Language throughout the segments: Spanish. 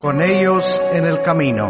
Con ellos en el camino.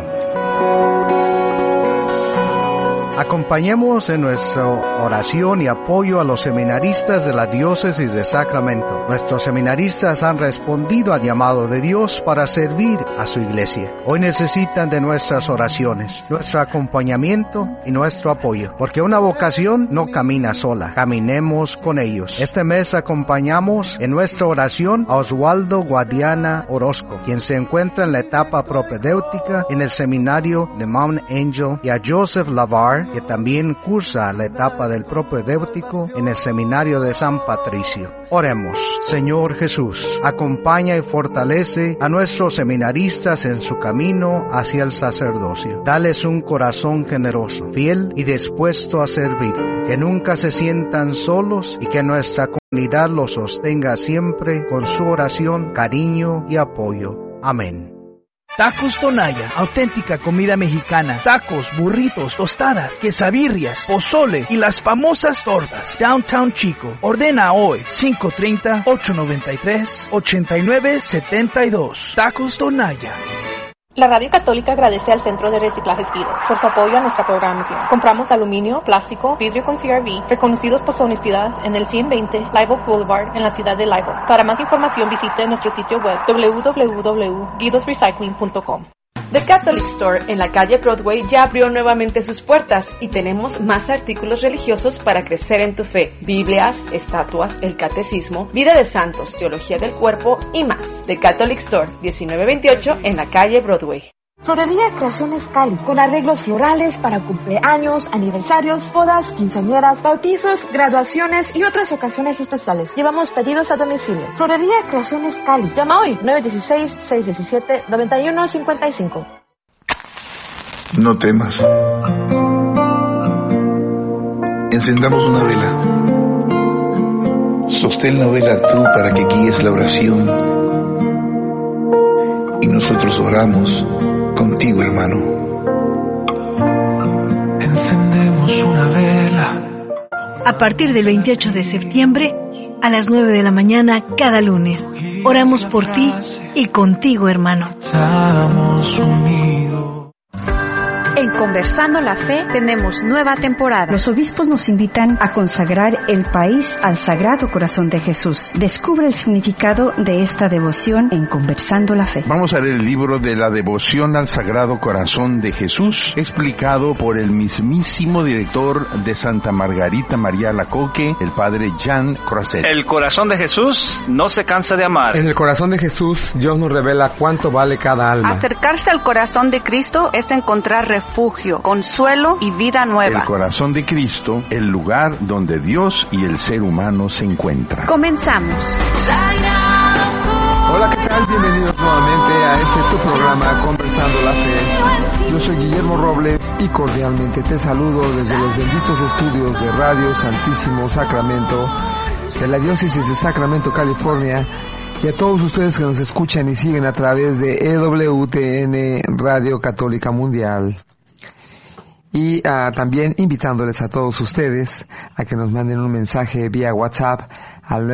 Acompañemos en nuestra oración y apoyo a los seminaristas de la Diócesis de Sacramento. Nuestros seminaristas han respondido al llamado de Dios para servir a su iglesia. Hoy necesitan de nuestras oraciones, nuestro acompañamiento y nuestro apoyo, porque una vocación no camina sola. Caminemos con ellos. Este mes acompañamos en nuestra oración a Oswaldo Guadiana Orozco, quien se encuentra en la etapa propedéutica en el seminario de Mount Angel, y a Joseph Lavar, que también cursa la etapa del propedéutico en el seminario de San Patricio. Oremos. Señor Jesús, acompaña y fortalece a nuestros seminaristas en su camino hacia el sacerdocio. Dales un corazón generoso, fiel y dispuesto a servir, que nunca se sientan solos y que nuestra comunidad los sostenga siempre con su oración, cariño y apoyo. Amén. Tacos Tonaya, auténtica comida mexicana. Tacos, burritos, tostadas, quesabirrias, pozole y las famosas tortas. Downtown Chico. Ordena hoy 530-893-8972. Tacos Tonaya. La Radio Católica agradece al Centro de Reciclajes Vidos por su apoyo a nuestra programación. Compramos aluminio, plástico, vidrio con CRV, reconocidos por su honestidad en el 120 Live Oak Boulevard en la ciudad de Live Oak. Para más información visite nuestro sitio web www.guidosrecycling.com. The Catholic Store en la calle Broadway ya abrió nuevamente sus puertas y tenemos más artículos religiosos para crecer en tu fe. Biblias, estatuas, el catecismo, vida de santos, teología del cuerpo y más. The Catholic Store, 1928 en la calle Broadway. Florería Creaciones Cali, con arreglos florales para cumpleaños, aniversarios, bodas, quinceañeras, bautizos, graduaciones y otras ocasiones especiales. Llevamos pedidos a domicilio. Florería Creaciones Cali. Llama hoy, 916-617-9155. No temas. Encendamos una vela. Sostén la vela tú para que guíes la oración. Y nosotros oramos contigo, hermano. Encendemos una vela. A partir del 28 de septiembre, a las 9 de la mañana, cada lunes, oramos por ti y contigo, hermano. Estamos unidos. En Conversando la Fe tenemos nueva temporada. Los obispos nos invitan a consagrar el país al Sagrado Corazón de Jesús. Descubre el significado de esta devoción en Conversando la Fe. Vamos a leer el libro de la devoción al Sagrado Corazón de Jesús, explicado por el mismísimo director de Santa Margarita María Alacoque, el padre Jean Croiset. El corazón de Jesús no se cansa de amar. En el corazón de Jesús, Dios nos revela cuánto vale cada alma. Acercarse al corazón de Cristo es encontrar refugio, consuelo y vida nueva. El corazón de Cristo, el lugar donde Dios y el ser humano se encuentran. Comenzamos. Hola, ¿qué tal? Bienvenidos nuevamente a este tu programa Conversando la Fe. Yo soy Guillermo Robles y cordialmente te saludo desde los benditos estudios de Radio Santísimo Sacramento de la Diócesis de Sacramento, California, y a todos ustedes que nos escuchan y siguen a través de EWTN Radio Católica Mundial. Y también invitándoles a todos ustedes a que nos manden un mensaje vía WhatsApp al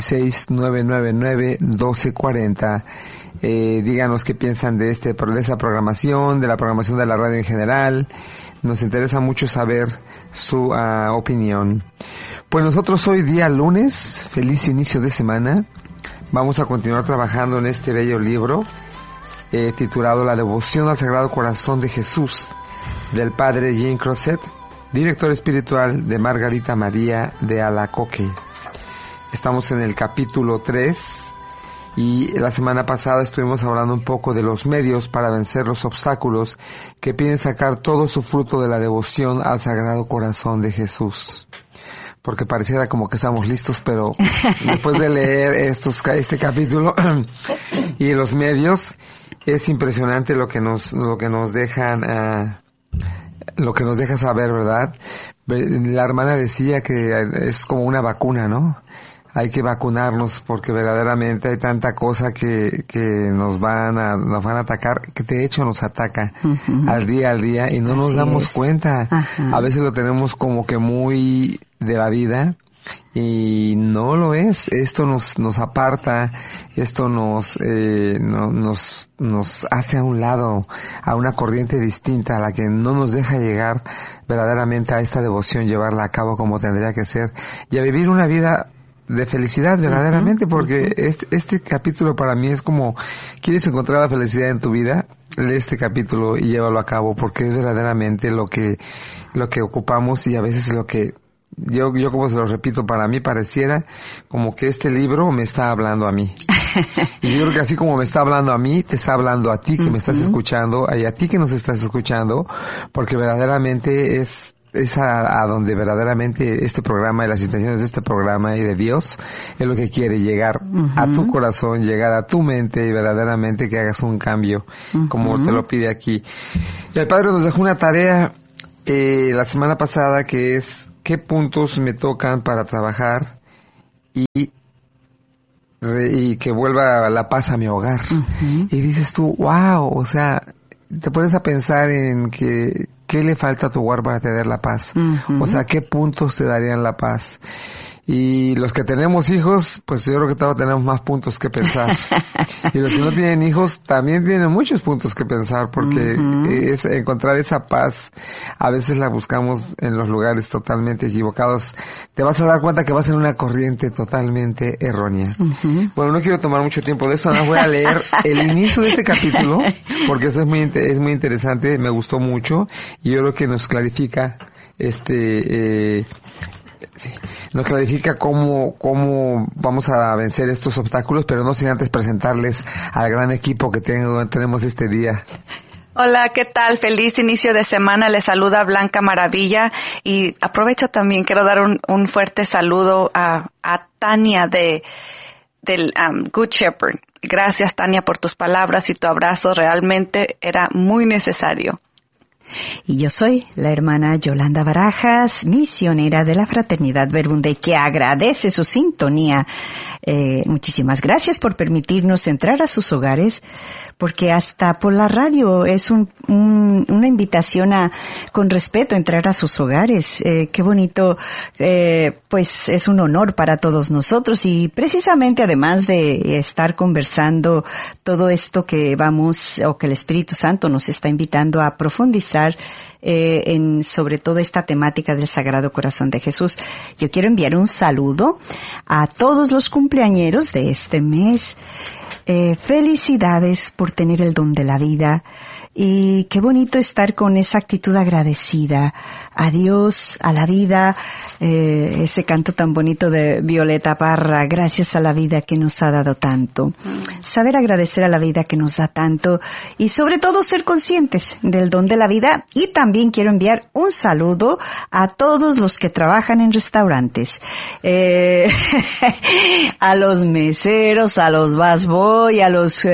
916-999-1240. Díganos qué piensan de esta programación, de la programación de la radio en general. Nos interesa mucho saber su opinión. Pues nosotros hoy día lunes, feliz inicio de semana, vamos a continuar trabajando en este bello libro titulado La Devoción al Sagrado Corazón de Jesús, del padre Jean Croiset, director espiritual de Margarita María de Alacoque. Estamos en el capítulo 3 y la semana pasada estuvimos hablando un poco de los medios para vencer los obstáculos que piden sacar todo su fruto de la devoción al Sagrado Corazón de Jesús. Porque pareciera como que estamos listos, pero después de leer este capítulo y los medios, es impresionante lo que nos dejan, lo que nos deja saber, ¿verdad? La hermana decía que es como una vacuna, ¿no? Hay que vacunarnos porque verdaderamente hay tanta cosa que nos van a atacar, que de hecho nos ataca al día y no nos damos cuenta. A veces lo tenemos como que muy de la vida y no lo es. Esto nos aparta, esto nos hace a un lado, a una corriente distinta, a la que no nos deja llegar verdaderamente a esta devoción, llevarla a cabo como tendría que ser, y a vivir una vida de felicidad verdaderamente, porque este capítulo para mí es como, ¿quieres encontrar la felicidad en tu vida? Lee este capítulo y llévalo a cabo, porque es verdaderamente lo que ocupamos, y a veces lo que yo como se lo repito, para mí pareciera como que este libro me está hablando a mí. Y yo creo que así como me está hablando a mí, te está hablando a ti que me estás escuchando, y a ti que nos estás escuchando, porque verdaderamente es a donde verdaderamente este programa y las intenciones de este programa y de Dios es lo que quiere, llegar a tu corazón, llegar a tu mente, y verdaderamente que hagas un cambio como te lo pide aquí. Y el Padre nos dejó una tarea la semana pasada, que es qué puntos me tocan para trabajar y que vuelva la paz a mi hogar. Y dices tú, wow, o sea, te pones a pensar en que qué le falta a tu hogar para tener la paz. O sea, qué puntos te darían la paz. Y los que tenemos hijos, pues yo creo que todos tenemos más puntos que pensar. Y los que no tienen hijos también tienen muchos puntos que pensar, porque es encontrar esa paz, a veces la buscamos en los lugares totalmente equivocados. Te vas a dar cuenta que vas en una corriente totalmente errónea. Bueno, no quiero tomar mucho tiempo de eso, no voy a leer el inicio de este capítulo, porque eso es muy interesante, me gustó mucho, y yo creo que nos clarifica nos clarifica cómo vamos a vencer estos obstáculos, pero no sin antes presentarles al gran equipo que tenemos este día. Hola, ¿qué tal? Feliz inicio de semana. Les saluda Blanca Maravilla, y aprovecho también, quiero dar un fuerte saludo a Tania del Good Shepherd. Gracias, Tania, por tus palabras y tu abrazo, realmente era muy necesario. Y yo soy la hermana Yolanda Barajas, misionera de la Fraternidad Verbunday, que agradece su sintonía. Muchísimas gracias por permitirnos entrar a sus hogares, porque hasta por la radio es una invitación con respeto, entrar a sus hogares. Qué bonito, pues es un honor para todos nosotros, y precisamente además de estar conversando todo esto que que el Espíritu Santo nos está invitando a profundizar sobre todo esta temática del Sagrado Corazón de Jesús. Yo quiero enviar un saludo a todos los cumpleañeros de este mes. Felicidades por tener el don de la vida, y qué bonito estar con esa actitud agradecida a Dios, a la vida. Ese canto tan bonito de Violeta Parra, gracias a la vida que nos ha dado tanto. Saber agradecer a la vida que nos da tanto, y sobre todo ser conscientes del don de la vida. Y también quiero enviar un saludo a todos los que trabajan en restaurantes, a los meseros, a los busboy, a los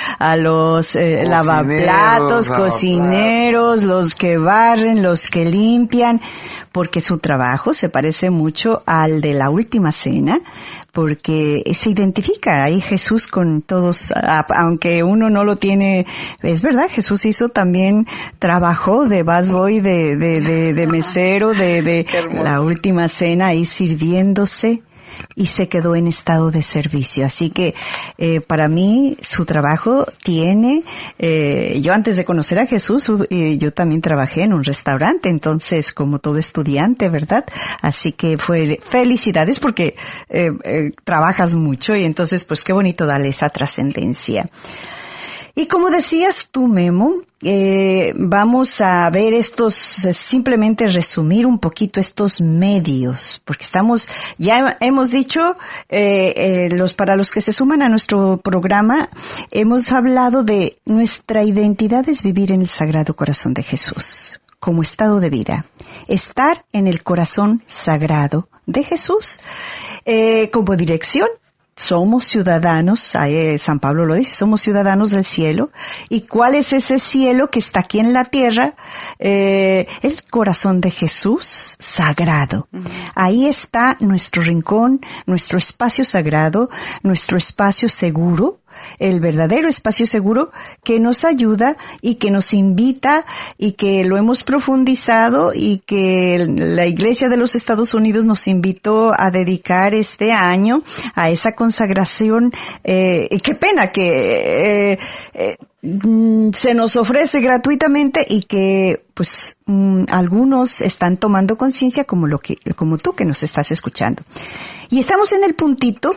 lavaplatos, cocineros, los que barren, los que limpian, porque su trabajo se parece mucho al de la Última Cena, porque se identifica ahí Jesús con todos, aunque uno no lo tiene. Es verdad, Jesús también trabajó de busboy, de mesero, de la Última Cena, ahí sirviéndose, y se quedó en estado de servicio. Así que para mí su trabajo tiene, yo antes de conocer a Jesús, yo también trabajé en un restaurante, entonces como todo estudiante, ¿verdad? Así que felicidades, porque trabajas mucho, y entonces pues qué bonito darle esa trascendencia. Y como decías tú, Memo, vamos a ver simplemente resumir un poquito estos medios, porque ya hemos dicho, para los que se suman a nuestro programa, hemos hablado de nuestra identidad es vivir en el Sagrado Corazón de Jesús, como estado de vida, estar en el corazón sagrado de Jesús, como dirección. Somos ciudadanos, San Pablo lo dice, somos ciudadanos del cielo. ¿Y cuál es ese cielo que está aquí en la tierra? El corazón de Jesús sagrado. Ahí está nuestro rincón, nuestro espacio sagrado, nuestro espacio seguro, el verdadero espacio seguro que nos ayuda y que nos invita y que lo hemos profundizado y que la Iglesia de los Estados Unidos nos invitó a dedicar este año a esa consagración. Y qué pena que se nos ofrece gratuitamente y que pues algunos están tomando conciencia como tú que nos estás escuchando. Y estamos en el puntito,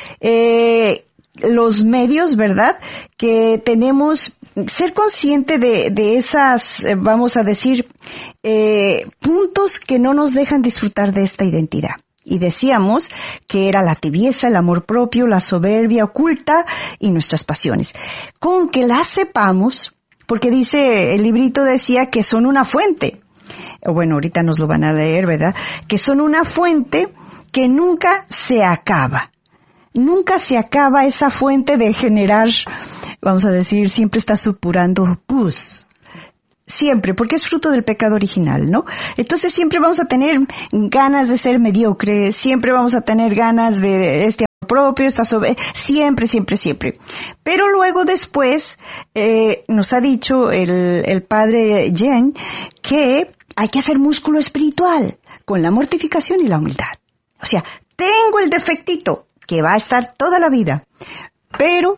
los medios, ¿verdad? Que tenemos, ser consciente de esas, vamos a decir, puntos que no nos dejan disfrutar de esta identidad. Y decíamos que era la tibieza, el amor propio, la soberbia oculta y nuestras pasiones. Con que las sepamos, porque dice, el librito decía que son una fuente. Bueno, ahorita nos lo van a leer, ¿verdad? Que son una fuente que nunca se acaba. Nunca se acaba esa fuente de generar, vamos a decir, siempre está supurando pus. Siempre, porque es fruto del pecado original, ¿no? Entonces siempre vamos a tener ganas de ser mediocres, siempre vamos a tener ganas de este amor propio, siempre. Pero luego después nos ha dicho el padre Jen que hay que hacer músculo espiritual con la mortificación y la humildad. O sea, tengo el defectito que va a estar toda la vida, pero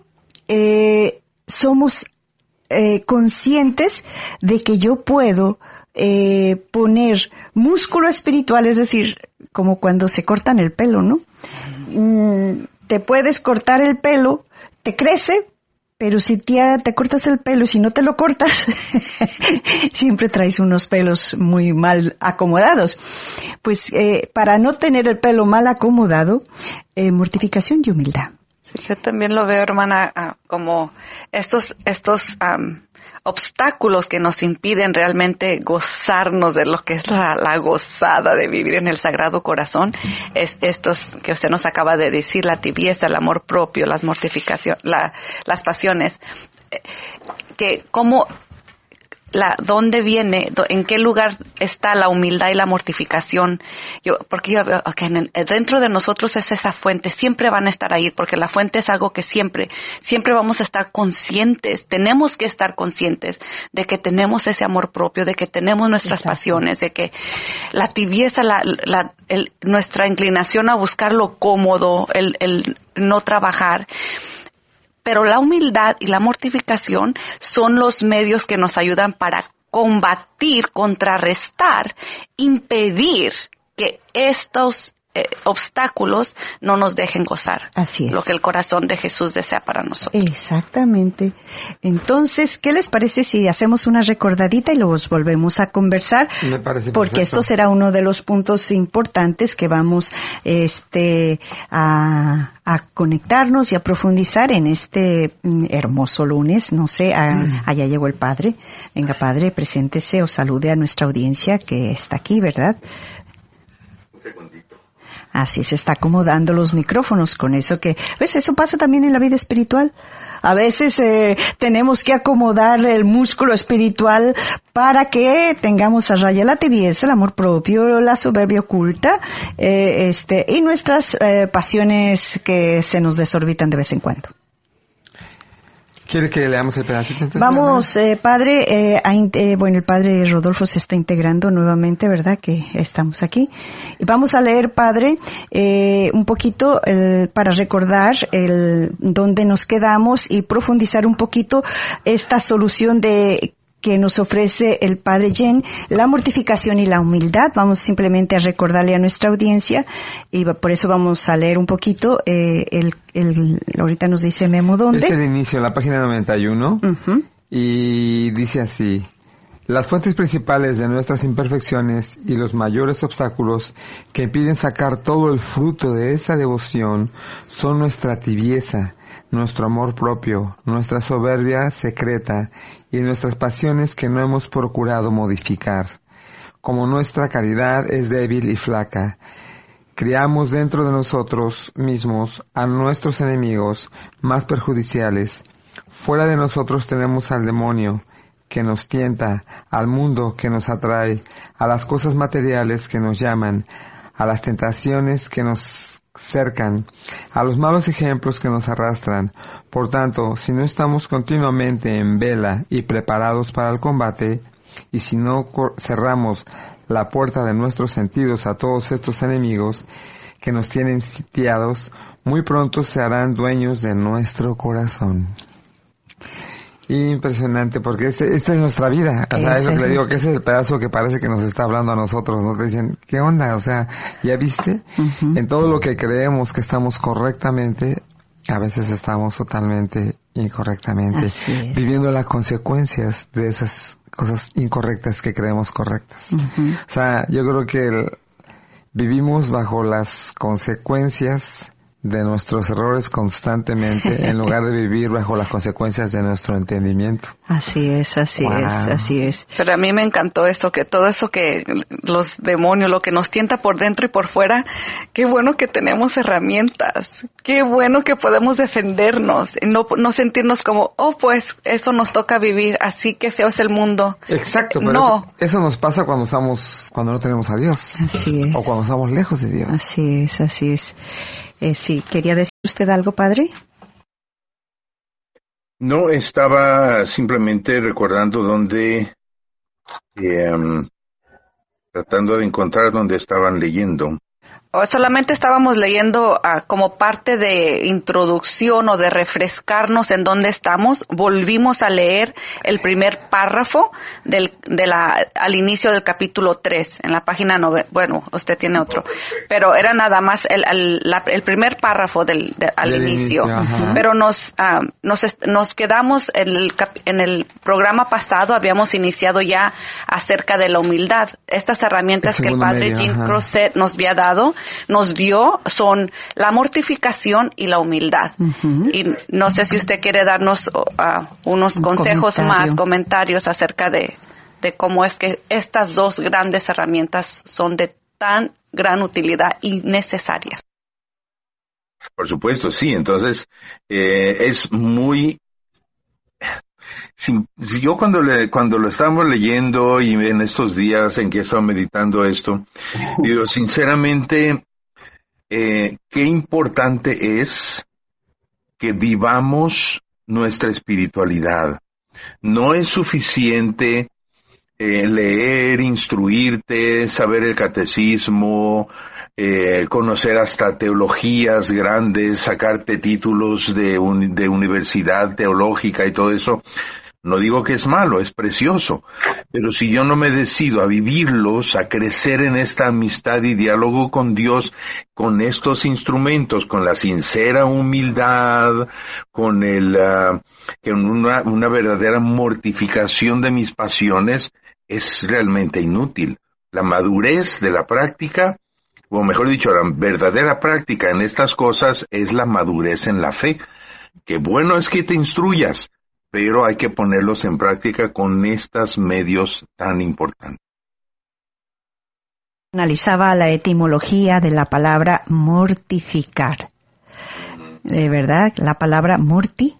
somos conscientes de que yo puedo poner músculo espiritual, es decir, como cuando se cortan el pelo, ¿no? Te puedes cortar el pelo, te crece, pero si te cortas el pelo y si no te lo cortas, siempre traes unos pelos muy mal acomodados. Pues para no tener el pelo mal acomodado, mortificación y humildad. Sí, yo también lo veo, hermana, como estos obstáculos que nos impiden realmente gozarnos de lo que es la gozada de vivir en el Sagrado Corazón, es estos que usted nos acaba de decir, la tibieza, el amor propio, las mortificaciones, las pasiones, que cómo, dónde viene, en qué lugar está la humildad y la mortificación. Porque yo veo que dentro de nosotros es esa fuente, siempre van a estar ahí, porque la fuente es algo que siempre vamos a estar conscientes, tenemos que estar conscientes de que tenemos ese amor propio, de que tenemos nuestras pasiones, de que la tibieza, nuestra inclinación a buscar lo cómodo, el no trabajar. Pero la humildad y la mortificación son los medios que nos ayudan para combatir, contrarrestar, impedir que estos obstáculos no nos dejen gozar. Así es. Lo que el corazón de Jesús desea para nosotros. Exactamente. Entonces, ¿qué les parece si hacemos una recordadita y los volvemos a conversar? Me parece porque perfecto. Esto será uno de los puntos importantes que vamos a conectarnos y a profundizar en este hermoso lunes. No sé, allá llegó el Padre. Venga, Padre, preséntese o salude a nuestra audiencia que está aquí, ¿verdad? Un segundito. Así se está acomodando los micrófonos con eso que, ¿ves? Eso pasa también en la vida espiritual. A veces tenemos que acomodar el músculo espiritual para que tengamos a raya la tibieza, el amor propio, la soberbia oculta, y nuestras pasiones que se nos desorbitan de vez en cuando. ¿Quiere que leamos el pedacito entonces? Vamos, Padre, el Padre Rodolfo se está integrando nuevamente, ¿verdad? Que estamos aquí. Y vamos a leer, Padre, un poquito para recordar dónde nos quedamos y profundizar un poquito esta solución que nos ofrece el Padre Jen, la mortificación y la humildad. Vamos simplemente a recordarle a nuestra audiencia y por eso vamos a leer un poquito. Ahorita nos dice Memo dónde. Es el inicio, la página 91, y dice así: las fuentes principales de nuestras imperfecciones y los mayores obstáculos que impiden sacar todo el fruto de esa devoción son nuestra tibieza, nuestro amor propio, nuestra soberbia secreta y nuestras pasiones que no hemos procurado modificar. Como nuestra caridad es débil y flaca, criamos dentro de nosotros mismos a nuestros enemigos más perjudiciales. Fuera de nosotros tenemos al demonio que nos tienta, al mundo que nos atrae, a las cosas materiales que nos llaman, a las tentaciones que nos cercan, a los malos ejemplos que nos arrastran. Por tanto, si no estamos continuamente en vela y preparados para el combate, y si no cerramos la puerta de nuestros sentidos a todos estos enemigos que nos tienen sitiados, muy pronto se harán dueños de nuestro corazón. Impresionante, porque esta es nuestra vida. O sea, es lo que le digo, que ese es el pedazo que parece que nos está hablando a nosotros. Nos dicen, ¿qué onda? O sea, ¿ya viste? En todo lo que creemos que estamos correctamente, a veces estamos totalmente incorrectamente, viviendo las consecuencias de esas cosas incorrectas que creemos correctas. O sea, yo creo que vivimos bajo las consecuencias de nuestros errores constantemente en lugar de vivir bajo las consecuencias de nuestro entendimiento. Así es. Pero a mí me encantó esto, que todo eso que los demonios, lo que nos tienta por dentro y por fuera, qué bueno que tenemos herramientas, qué bueno que podemos defendernos, no sentirnos como, pues eso nos toca vivir, así que feo es el mundo. Exacto, pero eso nos pasa cuando no tenemos a Dios. Así es. O cuando estamos lejos de Dios. Así es. Sí, ¿quería decir usted algo, padre? No, estaba simplemente recordando tratando de encontrar dónde estaban leyendo. Solamente estábamos leyendo como parte de introducción o de refrescarnos en dónde estamos. Volvimos a leer el primer párrafo al inicio del capítulo 3, en la página 9. Bueno, usted tiene otro. Pero era nada más el primer párrafo al inicio. Pero nos quedamos en el programa pasado, habíamos iniciado ya acerca de la humildad. Estas herramientas que el padre Jim Crosset nos había dado, nos dio, son la mortificación y la humildad. Y no sé si usted quiere darnos unos consejos más, comentarios acerca de cómo es que estas dos grandes herramientas son de tan gran utilidad y necesarias. Por supuesto, sí. Entonces, es muy... Si yo cuando lo estábamos leyendo y en estos días en que he estado meditando esto, digo, sinceramente, qué importante es que vivamos nuestra espiritualidad. No es suficiente leer, instruirte, saber el catecismo, conocer hasta teologías grandes, sacarte títulos de universidad teológica y todo eso. No digo que es malo, es precioso, pero si yo no me decido a vivirlos, a crecer en esta amistad y diálogo con Dios, con estos instrumentos, con la sincera humildad, con una verdadera mortificación de mis pasiones, es realmente inútil. La madurez de la práctica, o mejor dicho, la verdadera práctica en estas cosas es la madurez en la fe. Qué bueno es que te instruyas, pero hay que ponerlos en práctica con estos medios tan importantes. Analizaba la etimología de la palabra mortificar. De verdad, la palabra muerto.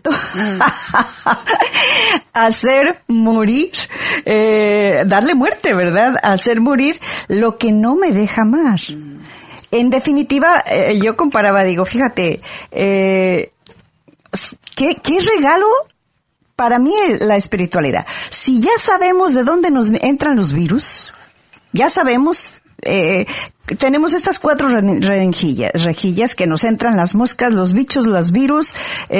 Hacer morir, darle muerte, ¿verdad? Hacer morir lo que no me deja más. En definitiva, yo comparaba, digo, fíjate, ¿qué regalo para mí es la espiritualidad? Si ya sabemos de dónde nos entran los virus, ya sabemos, tenemos estas 4 rejillas que nos entran las moscas, los bichos, los virus,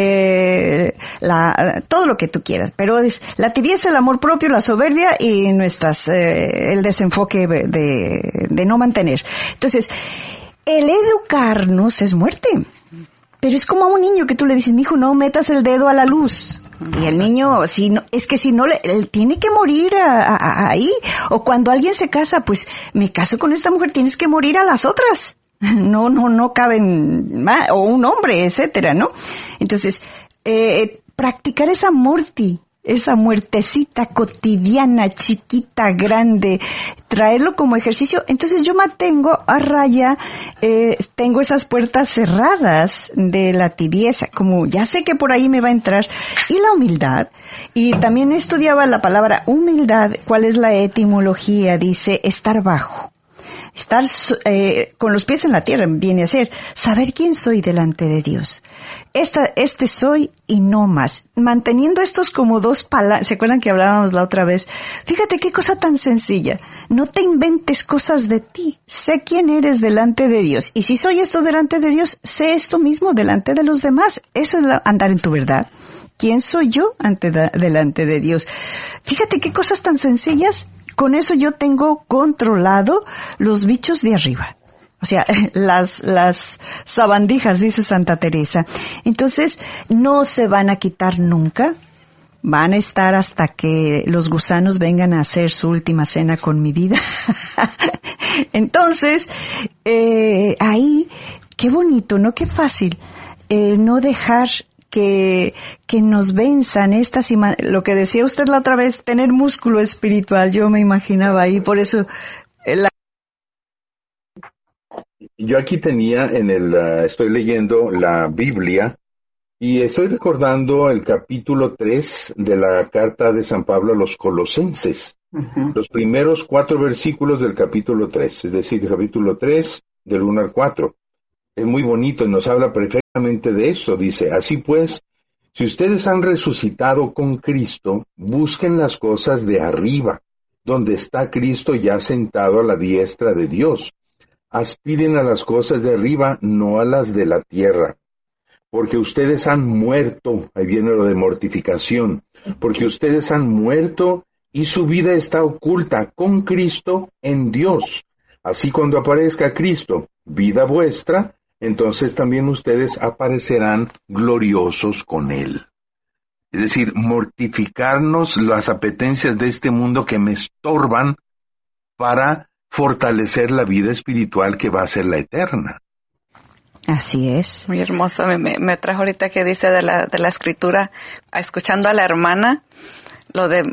todo lo que tú quieras, pero es la tibieza, el amor propio, la soberbia y el desenfoque de no mantener. Entonces, el educarnos es muerte. Pero es como a un niño que tú le dices, mijo, no metas el dedo a la luz. Y el niño, si no, él tiene que morir ahí. O cuando alguien se casa, pues, me caso con esta mujer, tienes que morir a las otras. No caben más, o un hombre, etcétera, ¿no? Entonces, practicar esa muertecita cotidiana, chiquita, grande, traerlo como ejercicio. Entonces yo mantengo a raya, tengo esas puertas cerradas de la tibieza, como ya sé que por ahí me va a entrar, y la humildad. Y también estudiaba la palabra humildad, cuál es la etimología, dice estar bajo. Estar con los pies en la tierra viene a ser saber quién soy delante de Dios. Este soy y no más. Manteniendo estos como dos palabras. ¿Se acuerdan que hablábamos la otra vez? Fíjate qué cosa tan sencilla. No te inventes cosas de ti. Sé quién eres delante de Dios. Y si soy esto delante de Dios, sé esto mismo delante de los demás. Eso es andar en tu verdad. ¿Quién soy yo delante de Dios? Fíjate qué cosas tan sencillas. Con eso yo tengo controlado los bichos de arriba. O sea, las sabandijas, dice Santa Teresa. Entonces, no se van a quitar nunca. Van a estar hasta que los gusanos vengan a hacer su última cena con mi vida. Entonces, ahí, qué bonito, ¿no? Qué fácil. No dejar que nos venzan lo que decía usted la otra vez, tener músculo espiritual. Yo me imaginaba ahí, por eso... Yo aquí tenía estoy leyendo la Biblia y estoy recordando el capítulo 3 de la carta de San Pablo a los Colosenses. Uh-huh. Los primeros 4 versículos del capítulo 3, es decir, el capítulo 3 del 1 al 4. Es muy bonito y nos habla perfectamente de eso. Dice, así pues, si ustedes han resucitado con Cristo, busquen las cosas de arriba, donde está Cristo ya sentado a la diestra de Dios. Aspiren a las cosas de arriba, no a las de la tierra. Porque ustedes han muerto, ahí viene lo de mortificación, porque ustedes han muerto y su vida está oculta con Cristo en Dios. Así cuando aparezca Cristo, vida vuestra, entonces también ustedes aparecerán gloriosos con Él. Es decir, mortificarnos las apetencias de este mundo que me estorban para fortalecer la vida espiritual que va a ser la eterna. Así es. Muy hermoso. Me trajo ahorita que dice de la escritura, escuchando a la hermana, lo de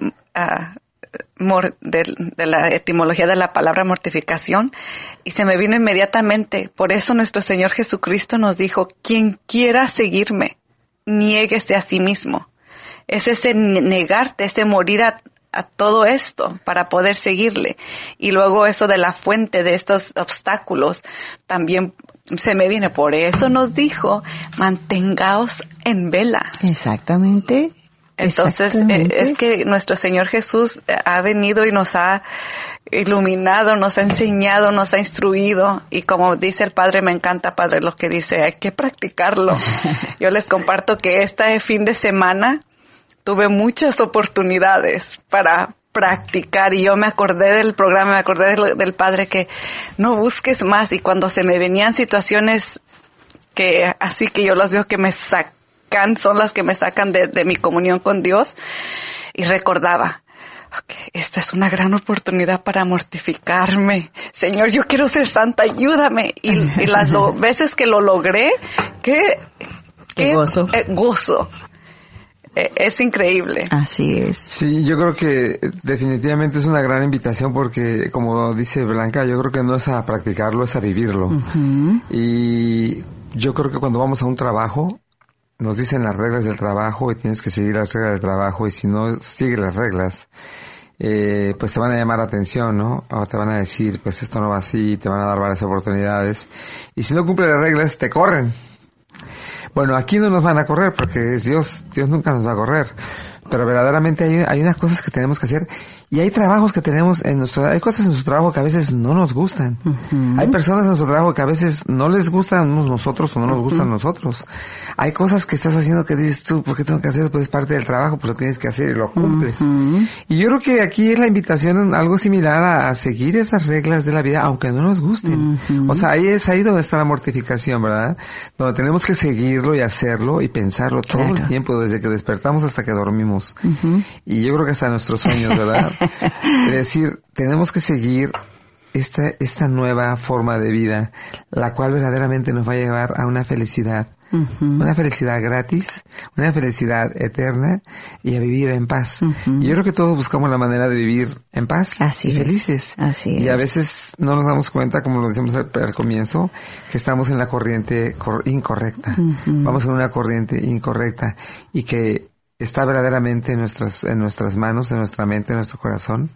la etimología de la palabra mortificación, y se me vino inmediatamente. Por eso nuestro Señor Jesucristo nos dijo, quien quiera seguirme, niéguese a sí mismo. Es ese negarte, ese morir a todo esto para poder seguirle. Y luego eso de la fuente de estos obstáculos también se me viene. Por eso nos dijo, mantengaos en vela. Exactamente. Entonces, es que nuestro Señor Jesús ha venido y nos ha iluminado, nos ha enseñado, nos ha instruido, y como dice el Padre, me encanta, Padre, lo que dice, hay que practicarlo. Yo les comparto que este fin de semana tuve muchas oportunidades para practicar, y yo me acordé del programa, me acordé del Padre que no busques más, y cuando se me venían situaciones que así que yo las veo que me sacan, son las que me sacan de mi comunión con Dios, y recordaba, okay, esta es una gran oportunidad para mortificarme. Señor, yo quiero ser santa, ayúdame. Y las veces que lo logré, qué gozo. Gozo. Es increíble. Así es. Sí, yo creo que definitivamente es una gran invitación porque, como dice Blanca, yo creo que no es a practicarlo, es a vivirlo. Uh-huh. Y yo creo que cuando vamos a un trabajo, nos dicen las reglas del trabajo y tienes que seguir las reglas del trabajo, y si no sigues las reglas, pues te van a llamar la atención, ¿no? O te van a decir, pues esto no va así, te van a dar varias oportunidades, y si no cumples las reglas, te corren. Bueno, aquí no nos van a correr porque es Dios nunca nos va a correr, pero verdaderamente hay unas cosas que tenemos que hacer, y hay trabajos que tenemos hay cosas en nuestro trabajo que a veces no nos gustan. Uh-huh. Hay personas en nuestro trabajo que a veces no les gustan nosotros o no nos gustan nosotros. Hay cosas que estás haciendo que dices tú, ¿por qué tengo que hacer? Pues es parte del trabajo, pues lo tienes que hacer y lo cumples. Uh-huh. Y yo creo que aquí es la invitación algo similar a seguir esas reglas de la vida, aunque no nos gusten. Uh-huh. O sea, ahí donde está la mortificación, ¿verdad? Donde tenemos que seguirlo y hacerlo y pensarlo todo el tiempo, desde que despertamos hasta que dormimos. Uh-huh. Y yo creo que hasta nuestros sueños, ¿verdad? Es decir, tenemos que seguir esta nueva forma de vida, la cual verdaderamente nos va a llevar a una felicidad. Uh-huh. Una felicidad gratis, una felicidad eterna, y a vivir en paz. Uh-huh. Y yo creo que todos buscamos la manera de vivir en paz y felices. Así es. Y a veces no nos damos cuenta, como lo decíamos al comienzo, que estamos en la corriente incorrecta. Uh-huh. Vamos en una corriente incorrecta, y que está verdaderamente en nuestras manos, en nuestra mente, en nuestro corazón,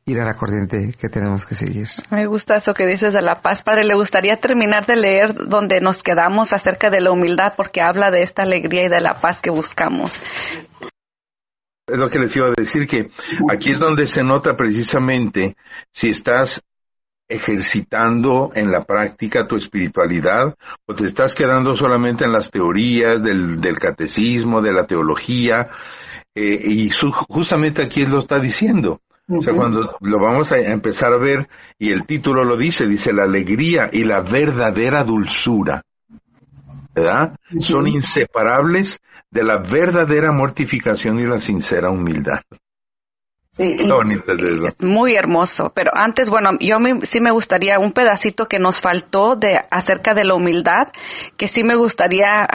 ir a la corriente que tenemos que seguir. Me gusta eso que dices de la paz. Padre, le gustaría terminar de leer donde nos quedamos acerca de la humildad, porque habla de esta alegría y de la paz que buscamos. Es lo que les iba a decir, que aquí es donde se nota precisamente si estás ejercitando en la práctica tu espiritualidad o te estás quedando solamente en las teorías del catecismo, de la teología, justamente aquí lo está diciendo. O sea, cuando lo vamos a empezar a ver, y el título lo dice la alegría y la verdadera dulzura, ¿verdad? Son inseparables de la verdadera mortificación y la sincera humildad. Sí, qué bonito es eso. Muy hermoso. Pero antes, sí me gustaría un pedacito que nos faltó acerca de la humildad, que sí me gustaría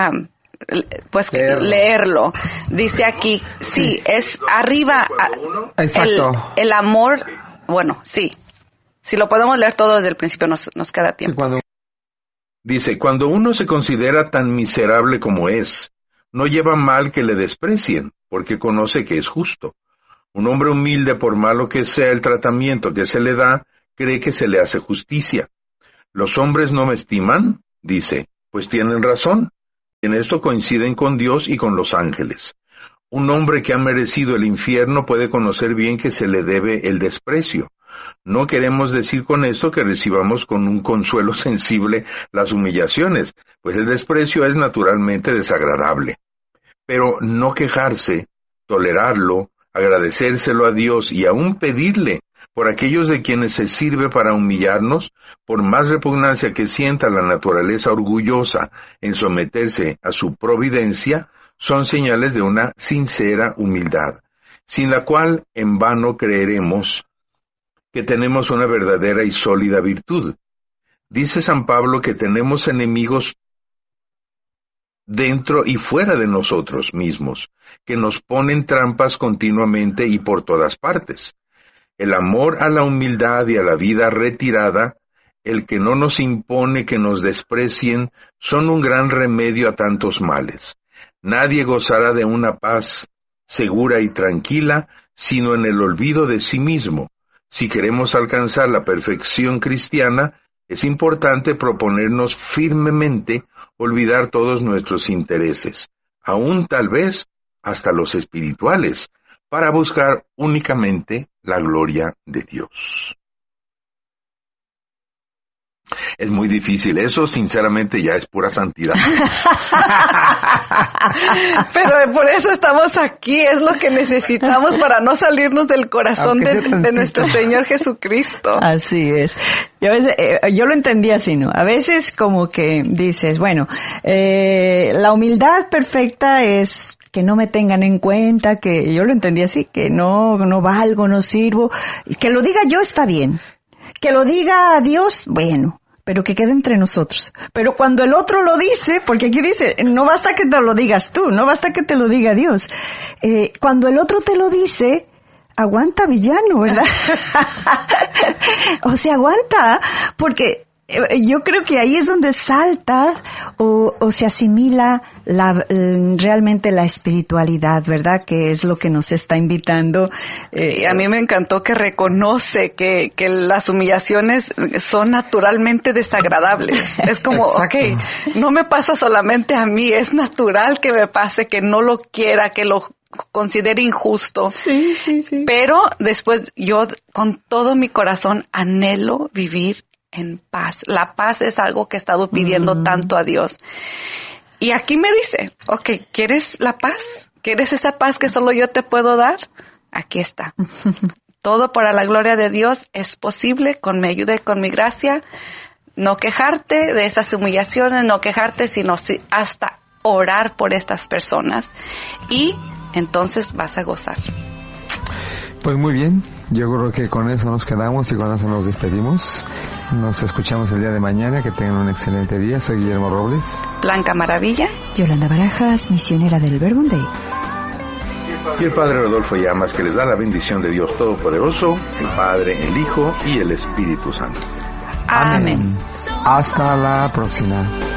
leerlo. Dice aquí, sí, es arriba el amor. Bueno, sí. Si lo podemos leer todo desde el principio, nos queda tiempo. Dice, cuando uno se considera tan miserable como es, no lleva mal que le desprecien, porque conoce que es justo. Un hombre humilde, por malo que sea el tratamiento que se le da, cree que se le hace justicia. Los hombres no me estiman, dice, pues tienen razón. En esto coinciden con Dios y con los ángeles. Un hombre que ha merecido el infierno puede conocer bien que se le debe el desprecio. No queremos decir con esto que recibamos con un consuelo sensible las humillaciones, pues el desprecio es naturalmente desagradable. Pero no quejarse, tolerarlo, agradecérselo a Dios y aún pedirle por aquellos de quienes se sirve para humillarnos, por más repugnancia que sienta la naturaleza orgullosa en someterse a su providencia, son señales de una sincera humildad, sin la cual en vano creeremos que tenemos una verdadera y sólida virtud. Dice San Pablo que tenemos enemigos dentro y fuera de nosotros mismos, que nos ponen trampas continuamente y por todas partes. El amor a la humildad y a la vida retirada, el que no nos impone que nos desprecien, son un gran remedio a tantos males. Nadie gozará de una paz segura y tranquila, sino en el olvido de sí mismo. Si queremos alcanzar la perfección cristiana, es importante proponernos firmemente olvidar todos nuestros intereses, aún tal vez hasta los espirituales, para buscar únicamente la gloria de Dios. Es muy difícil, eso sinceramente ya es pura santidad. Pero por eso estamos aquí, es lo que necesitamos para no salirnos del corazón de nuestro Señor Jesucristo. Así es. Yo lo entendí así, ¿no? A veces como que dices, bueno, la humildad perfecta es que no me tengan en cuenta, que yo lo entendí así, que no valgo, no sirvo, que lo diga yo está bien, que lo diga Dios, bueno, pero que quede entre nosotros. Pero cuando el otro lo dice, porque aquí dice, no basta que te lo digas tú, no basta que te lo diga Dios. Cuando el otro te lo dice, aguanta, villano, ¿verdad? O sea, aguanta, porque yo creo que ahí es donde salta o se asimila realmente la espiritualidad, ¿verdad? Que es lo que nos está invitando. Y a mí me encantó que reconoce que las humillaciones son naturalmente desagradables. Es como, okay, no me pasa solamente a mí, es natural que me pase, que no lo quiera, que lo considere injusto. Sí. Pero después yo con todo mi corazón anhelo vivir en paz. La paz es algo que he estado pidiendo tanto a Dios. Y aquí me dice, okay, ¿quieres la paz? ¿Quieres esa paz que solo yo te puedo dar? Aquí está. Todo para la gloria de Dios es posible con mi ayuda y con mi gracia. No quejarte de esas humillaciones, no quejarte, sino hasta orar por estas personas. Y entonces vas a gozar. Pues muy bien, yo creo que con eso nos quedamos y con eso nos despedimos. Nos escuchamos el día de mañana, que tengan un excelente día. Soy Guillermo Robles. Blanca Maravilla. Yolanda Barajas, misionera del Verbum Dei. Y el Padre Rodolfo Llamas, que les da la bendición de Dios Todopoderoso, el Padre, el Hijo y el Espíritu Santo. Amén. Hasta la próxima.